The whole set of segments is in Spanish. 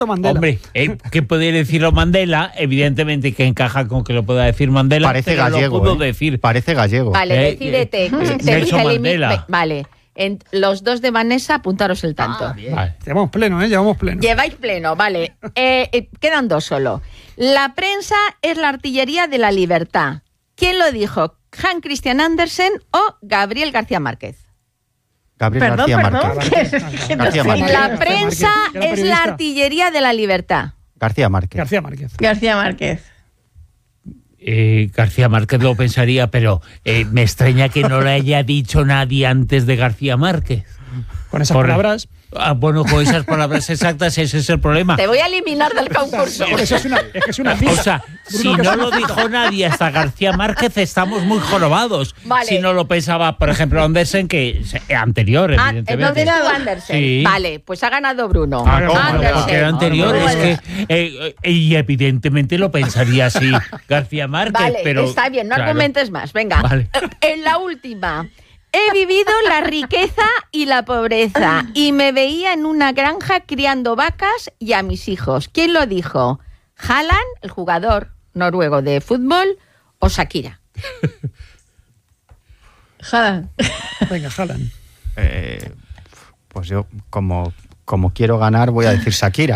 Mandela. Hombre, ¿qué podría decirlo Mandela? Evidentemente que encaja con que lo pueda decir Mandela. Parece gallego. Lo pudo decir. Parece gallego. Vale, decídete. Nelson Mandela. Vale. Los dos de Vanessa, apuntaros el tanto. Vale. Llevamos pleno, llevamos pleno. Lleváis pleno, vale. Quedan dos solo. La prensa es la artillería de la libertad. ¿Quién lo dijo? ¿Hans Christian Andersen o Gabriel García Márquez? Gabriel García Márquez. García Márquez. La prensa es la artillería de la libertad. García Márquez. García Márquez. García Márquez. García Márquez lo pensaría, pero me extraña que no lo haya dicho nadie antes de García Márquez. Con esas palabras. Bueno, con esas palabras exactas, ese es el problema. Te voy a eliminar del concurso. Eso es una pista. O sea, si no lo dijo nadie hasta García Márquez, estamos muy jorobados. Vale. Si no lo pensaba, por ejemplo, Andersen, que anterior, evidentemente. Entonces tú, Andersen. Sí. Vale, pues ha ganado Bruno. Porque era anterior, es que y evidentemente lo pensaría así García Márquez. Vale, pero está bien, no claro. argumentes más. Venga, Vale. En la última. He vivido la riqueza y la pobreza y me veía en una granja criando vacas y a mis hijos. ¿Quién lo dijo? ¿Haaland, el jugador noruego de fútbol, o Shakira? Haaland. Venga, Haaland. Pues yo, como quiero ganar, voy a decir Shakira.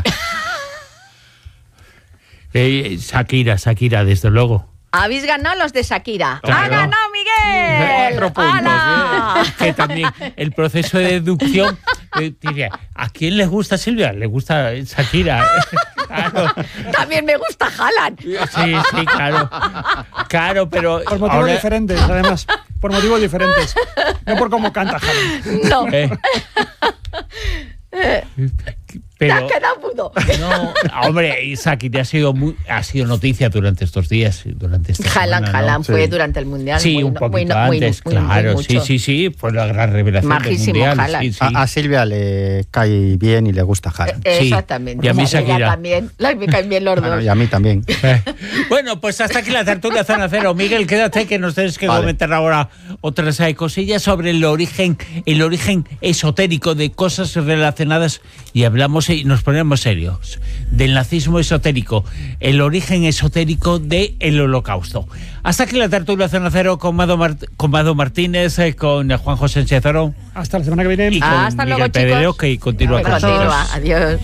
Shakira, desde luego. Habéis ganado los de Shakira. Claro. ¡Ha ganado Miguel! 4 puntos. ¡Hala! Que también el proceso de deducción diría, ¿a quién le gusta Silvia? Le gusta Shakira. Claro. También me gusta Haaland. Sí, claro. Claro, pero Por motivos diferentes, además. Por motivos diferentes. No por cómo canta Haaland. No. Te pero has quedado mudo. no, hombre, Shakira ha sido noticia durante estos días, durante esta semana, ¿no? Haaland fue durante el Mundial. Sí, un poquito antes, claro. Sí, fue la gran revelación Majísimo del Mundial. Haaland. Sí. A Silvia le cae bien y le gusta Haaland. Sí. Exactamente. Y a mí Ella Shakira. también. Me caen bien los Bueno, dos. y a mí también. Bueno, pues hasta aquí la tertulia Zona Cero. Miguel, quédate que nos tienes que comentar ahora otras cosillas sobre el origen esotérico de cosas relacionadas, y hablamos y nos ponemos serios, del nazismo esotérico, el origen esotérico del Holocausto. Hasta aquí la tertulia Zona Cero con Mado Martínez, con Juan José Sánchez Oro. Hasta la semana que viene. Y con Hasta Miguel luego, Pedrero, chicos. que continúa con nosotros. Continúa. Adiós.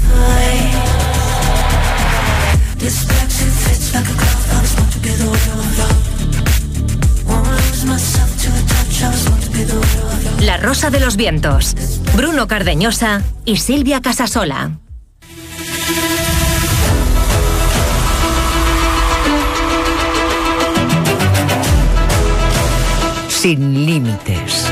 La Rosa de los Vientos. Bruno Cardeñosa y Silvia Casasola. Sin límites.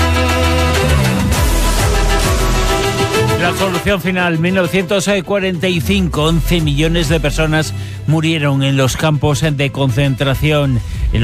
La solución final, 1945, 11 millones de personas murieron en los campos de concentración,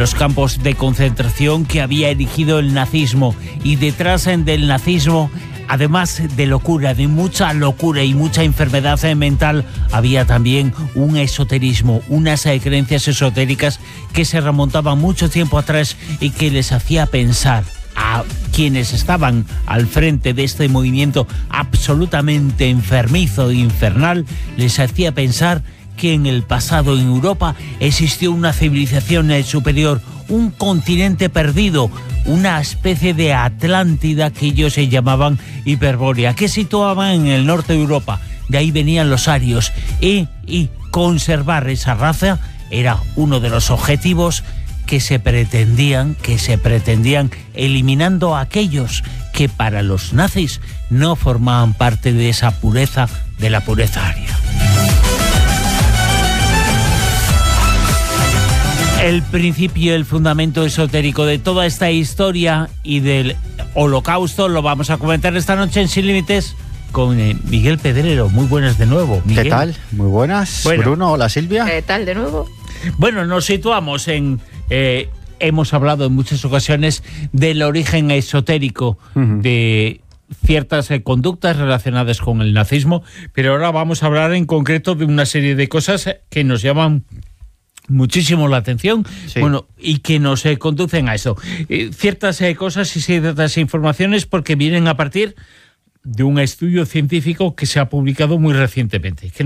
que había erigido el nazismo. Y detrás del nazismo, además de locura, de mucha locura y mucha enfermedad mental, había también un esoterismo, unas creencias esotéricas que se remontaban mucho tiempo atrás y que les hacía pensar a quienes estaban al frente de este movimiento absolutamente enfermizo e infernal, les hacía pensar que en el pasado en Europa existió una civilización superior, un continente perdido, una especie de Atlántida que ellos se llamaban Hiperbórea, que situaban en el norte de Europa. De ahí venían los arios y conservar esa raza era uno de los objetivos que se pretendían, eliminando a aquellos que para los nazis no formaban parte de esa pureza, de la pureza aria. El principio, el fundamento esotérico de toda esta historia y del Holocausto lo vamos a comentar esta noche en Sin Límites con Miguel Pedrero. Muy buenas de nuevo, Miguel. ¿Qué tal? Muy buenas. Bueno. Bruno, hola Silvia. ¿Qué tal de nuevo? Bueno, nos situamos en... hemos hablado en muchas ocasiones del origen esotérico de ciertas conductas relacionadas con el nazismo, pero ahora vamos a hablar en concreto de una serie de cosas que nos llaman muchísimo la atención, sí. Bueno, y que nos conducen a eso. Ciertas cosas y ciertas informaciones porque vienen a partir de un estudio científico que se ha publicado muy recientemente.